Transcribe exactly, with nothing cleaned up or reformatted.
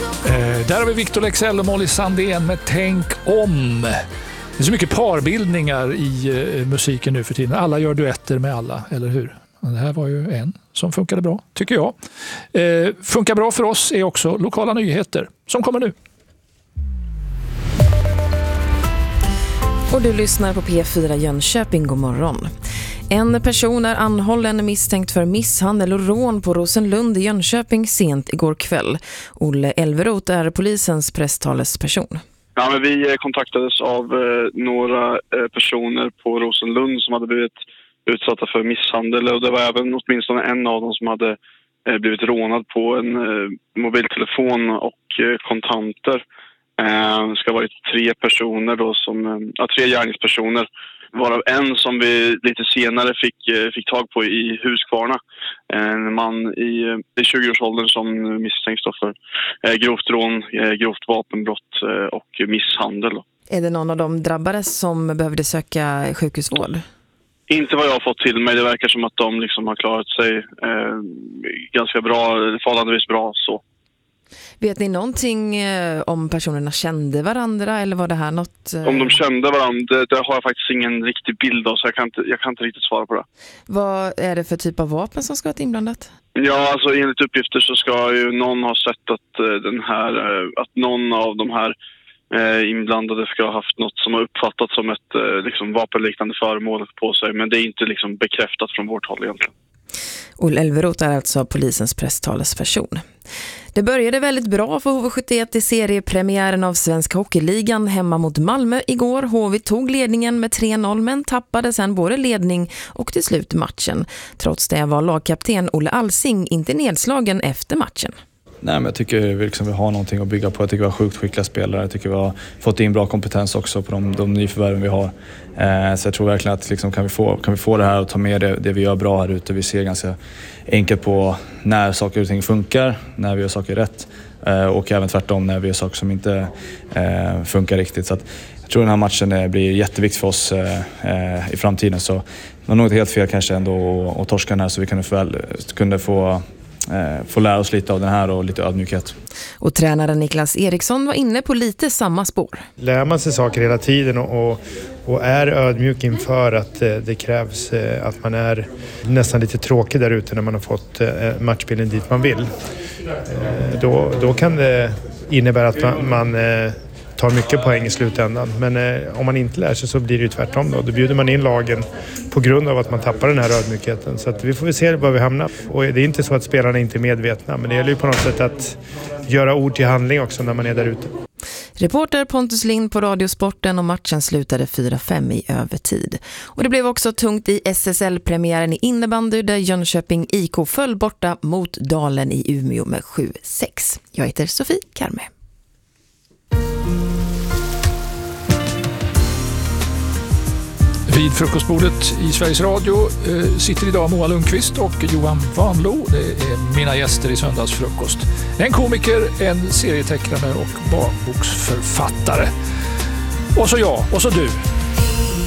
Eh, där har vi Victor Leksell och Molly Sandén med Tänk om. Det är så mycket parbildningar i eh, musiken nu för tiden. Alla gör duetter med alla, eller hur? Det här var ju en som funkade bra, tycker jag. Eh, funkar bra för oss är också lokala nyheter som kommer nu. Och du lyssnar på P fyra Jönköping, god morgon. En person är anhållen misstänkt för misshandel och rån på Rosenlund i Jönköping sent igår kväll. Olle Elveroth är polisens presstalesperson. Ja, men vi kontaktades av eh, några eh, personer på Rosenlund som hade blivit utsatta för misshandel, och det var även åtminstone en av dem som hade eh, blivit rånad på en eh, mobiltelefon och eh, kontanter. Eh, det ska ha varit tre personer då som, eh, ja, tre gärningspersoner, varav en som vi lite senare fick, eh, fick tag på i Huskvarna. En man i, i tjugoårsåldern som misstänks då för eh, grovt rån, eh, grovt vapenbrott eh, och misshandel. Är det någon av de drabbade som behövde söka sjukhusvård? Inte vad jag har fått till mig. Det verkar som att de liksom har klarat sig eh, ganska bra, förhållandevis bra så. Vet ni någonting eh, om personerna kände varandra, eller var det här något... Eh... Om de kände varandra, det, det har jag faktiskt ingen riktig bild av, så jag kan, inte, jag kan inte riktigt svara på det. Vad är det för typ av vapen som ska vara inblandat? Ja, alltså enligt uppgifter så ska ju någon ha sett att, eh, den här, eh, att någon av de här eh, inblandade ska ha haft något som har uppfattats som ett eh, liksom vapenliknande föremål på sig, men det är inte liksom bekräftat från vårt håll egentligen. Olle Elveroth är alltså polisens presstalesperson. Det började väldigt bra för H V sjuttioett i seriepremiären av Svenska Hockeyligan hemma mot Malmö igår. H V tog ledningen med tre noll men tappade sen både ledning och till slut matchen. Trots det var lagkapten Olle Alsing inte nedslagen efter matchen. Nej, men jag tycker vi liksom har någonting att bygga på. Jag tycker vi har sjukt skickliga spelare. Jag tycker vi har fått in bra kompetens också på de, de nyförvärven vi har. Eh, så jag tror verkligen att liksom, kan, vi få, kan vi få det här och ta med det, det vi gör bra här ute. Vi ser ganska enkelt på när saker och ting funkar, när vi gör saker rätt. Eh, och även tvärtom när vi gör saker som inte eh, funkar riktigt. Så att jag tror den här matchen eh, blir jätteviktig för oss eh, i framtiden. Så det var något helt fel kanske ändå att torska den här, så vi kunde få, kunde få Eh, få lära oss lite av den här och lite ödmjukhet. Och tränaren Niklas Eriksson var inne på lite samma spår. Lär man sig saker hela tiden och, och, och är ödmjuk inför att eh, det krävs eh, att man är nästan lite tråkig där ute när man har fått eh, matchbilden dit man vill. Eh, då, då kan det innebära att man, man eh, tar mycket poäng i slutändan. Men eh, om man inte lär sig så blir det ju tvärtom då. Då bjuder man in lagen på grund av att man tappar den här ödmjukheten. Så att vi får se var vi hamnar. Och det är inte så att spelarna inte är medvetna, men det gäller ju på något sätt att göra ord till handling också när man är där ute. Reporter Pontus Lind på Radiosporten, och matchen slutade fyra fem i övertid. Och det blev också tungt i S S L-premiären i innebandy där Jönköping I K föll borta mot Dalen i Umeå med sju sex. Jag heter Sofie Karme. Vid frukostbordet i Sveriges Radio eh, sitter idag Moa Lundqvist och Johan Vanlo. Det är mina gäster i söndagsfrukost. En komiker, en serietecknare och barnboksförfattare. Och så jag, och så du.